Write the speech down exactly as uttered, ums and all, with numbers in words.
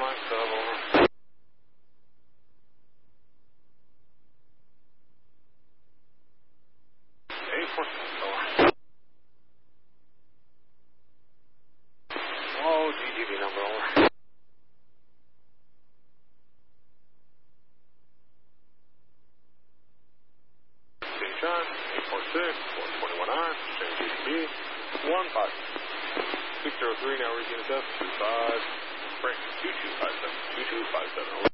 Mike double. eight four six over. Oh, G T V number over. Same shot, eight four six, four twenty-one on, same G T V, one five. six zero three, now reaching us up, two five, break, two two five seven, two two five seven.